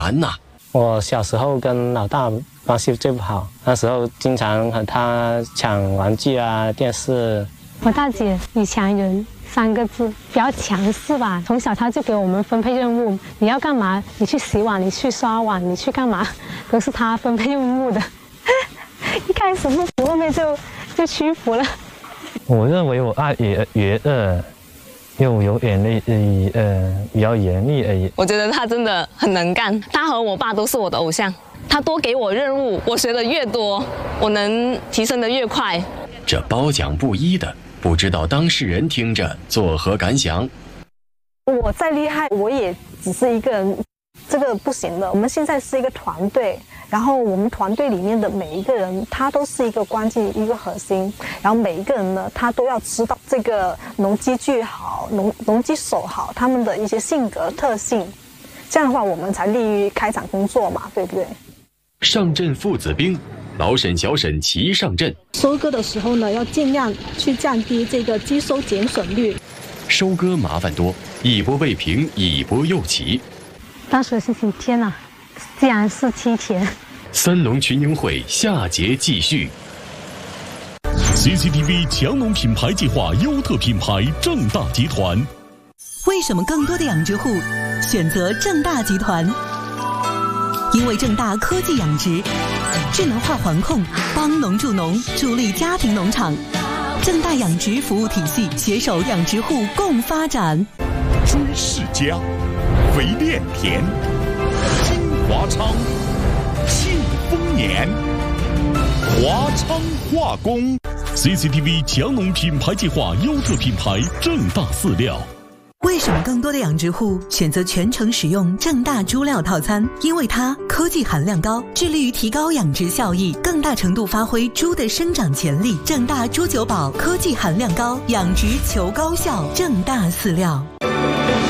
难呐。 我小时候跟老大关系最不好，那时候经常和他抢玩具啊、电视。 我大姐女强人3个字，比较强势吧。从小她就给我们分配任务，你要干嘛？你去洗碗，你去刷碗，你去干嘛？都是她分配任务的。一开始不服，后面就屈服了。 我认为我爱爷又有点比较严厉而已。 我觉得他真的很能干，他和我爸都是我的偶像。他多给我任务，我学的越多，我能提升的越快。 这褒奖不一的，不知道当事人听着作何感想？ 我再厉害，我也只是一个人，这个不行的。我们现在是一个团队，然后我们团队里面的每一个人，他都是一个关键、一个核心。然后每一个人呢，他都要知道这个农机具好、农机手好，他们的一些性格特性。这样的话，我们才利于开展工作嘛，对不对？ 上阵父子兵，老沈、小沈齐上阵。 收割的时候呢，要尽量去降低这个机收减损率。 收割麻烦多，一波未平，一波又起。 当时的心情，天哪，竟然是7天。 三农群英会下节继续。 CCTV 强农品牌计划优特品牌正大集团。 为什么更多的养殖户选择正大集团？因为正大科技养殖，智能化环控，帮农助农，助力家庭农场。正大养殖服务体系携手养殖户共发展。 朱世家，肥炼田，金华昌，庆丰年，华昌化工。CCTV 强农品牌计划优特品牌正大饲料。 为什么更多的养殖户选择全程使用正大猪料套餐？因为它科技含量高，致力于提高养殖效益，更大程度发挥猪的生长潜力。正大猪酒宝科技含量高，养殖求高效。正大饲料。